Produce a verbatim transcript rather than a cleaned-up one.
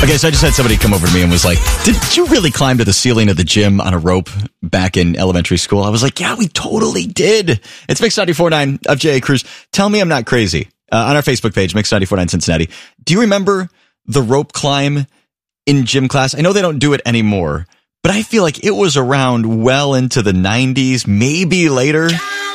Okay, so I just had somebody come over to me and was like, did you really climb to the ceiling of the gym on a rope back in elementary school? I was like, yeah, we totally did. It's Mix ninety-four point nine of J A Cruz. Tell me I'm not crazy. Uh, on our Facebook page, Mix ninety-four point nine Cincinnati. Do you remember the rope climb in gym class? I know they don't do it anymore, but I feel like it was around well into the nineties, maybe later.